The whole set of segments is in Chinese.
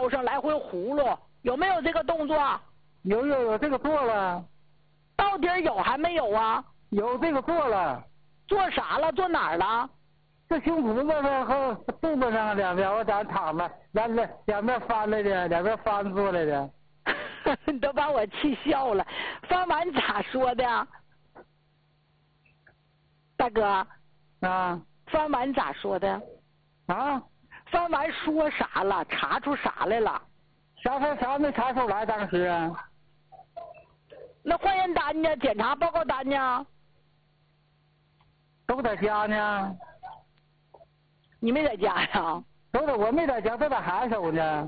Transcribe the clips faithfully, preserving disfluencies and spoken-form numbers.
腰上来回葫芦，有没有这个动作？ 有有有，这个做了。 到底有还没有啊？ 有，这个做了。 做啥了？做哪儿了？ 这胸脯子上和肚子上两边，我在躺着，两两两边翻来的，两边翻做来的。 你都把我气笑了。翻完咋说的？大哥。 啊。 翻完咋说的？ 啊。 翻完说啥了？查出啥来了？ 啥啥啥没查出来，当时啊。 那化验单呢？检查报告单呢？ 都在家呢。 你没在家呀？ 都在，我没在家，都在孩子手呢。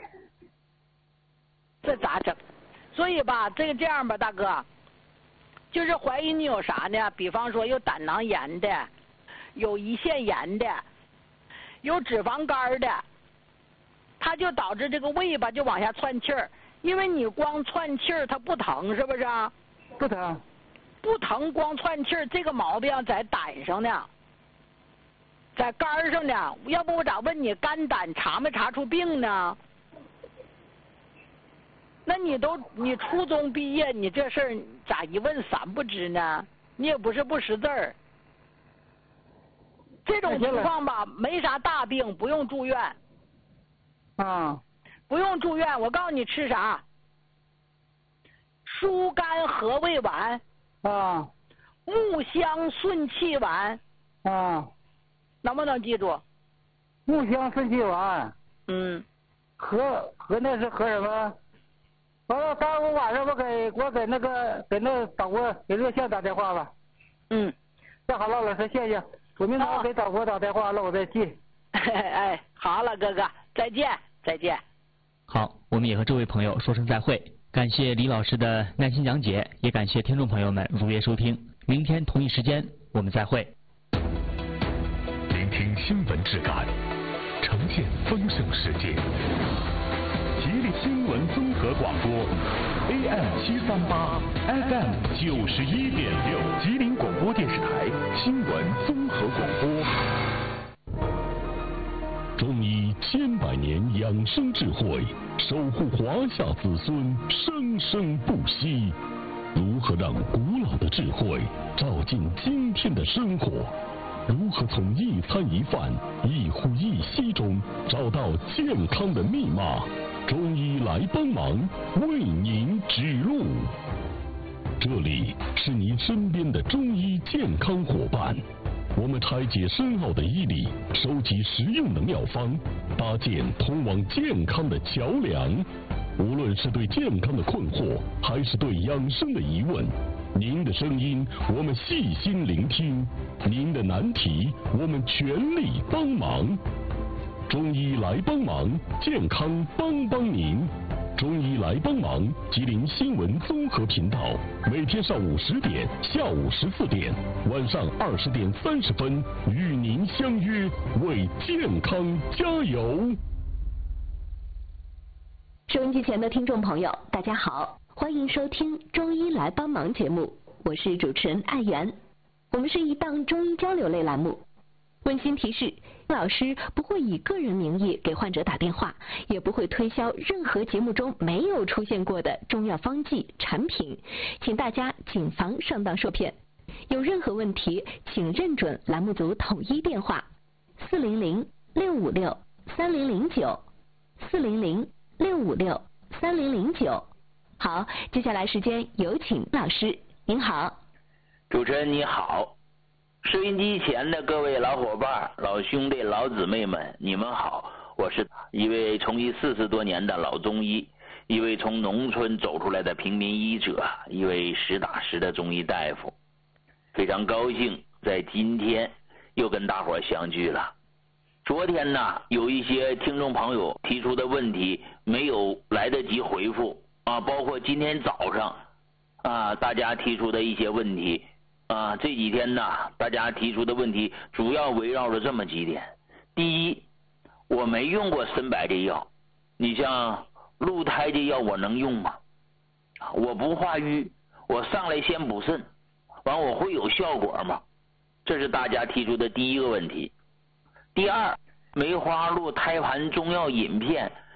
这咋整？所以吧，这个这样吧，大哥，就是怀疑你有啥呢？比方说有胆囊炎的，有胰腺炎的，有脂肪肝的，它就导致这个胃吧就往下窜气儿，因为你光窜气儿它不疼，是不是？ 不疼。 不疼，光窜气儿，这个毛病在胆上呢，在肝上呢。要不我咋问你肝胆查没查出病呢？那你都你初中毕业，你这事儿咋一问三不知呢？你也不是不识字儿。这种情况吧，没啥大病，不用住院。 啊。 不用住院，我告诉你吃啥？疏肝和胃丸。 啊。 木香顺气丸。 啊。 能不能记住？ 木香顺气丸。 嗯。 和和那是和什么？完了，待会儿晚上我给我给那个给那导播给热线打电话吧。 嗯。 那好了，老师谢谢。我明天给导播打电话了，我再记。 哎，好了，哥哥，再见，再见。 好，我们也和这位朋友说声再会。感谢李老师的耐心讲解，也感谢听众朋友们如约收听。明天同一时间我们再会。 聆听新闻质感，呈现丰盛世界。吉林新闻综合广播 A M 七三八 F M 九十一点六，吉林广播电视台新闻综合广播。中医千百年养生智慧，守护华夏子孙生生不息。如何让古老的智慧照进今天的生活？如何从一餐一饭、一呼一吸中找到健康的密码？中医来帮忙，为您指路。这里是您身边的中医健康伙伴，我们拆解深奥的医理，收集实用的妙方，搭建通往健康的桥梁。无论是对健康的困惑，还是对养生的疑问，您的声音我们细心聆听，您的难题我们全力帮忙。中医来帮忙，健康帮帮您。中医来帮忙，吉林新闻综合频道，每天上午十点、下午十四点、晚上二十点三十分，与您相约，为健康加油。 收音机前的听众朋友，大家好，欢迎收听《中医来帮忙》节目，我是主持人艾媛。我们是一档中医交流类栏目。温馨提示，老师不会以个人名义给患者打电话，也不会推销任何节目中没有出现过的中药方剂产品，请大家谨防上当受骗。有任何问题，请认准栏目组统一电话：四零零六五六三零零九，四零零六五六三零零九。好，接下来时间有请老师，您好。 主持人你好。收音机前的各位老伙伴、老兄弟、老姊妹们，你们好！我是一位从医四十多年的老中医，一位从农村走出来的平民医者，一位实打实的中医大夫。非常高兴在今天又跟大伙相聚了。昨天呢，有一些听众朋友提出的问题没有来得及回复啊，包括今天早上啊，大家提出的一些问题。啊，这几天呢，大家提出的问题主要围绕着这么几点。第一，我没用过参柏这药，你像鹿胎这药我能用吗？我不化瘀，我上来先补肾，完我会有效果吗？这是大家提出的第一个问题。第二，梅花鹿胎盘中药饮片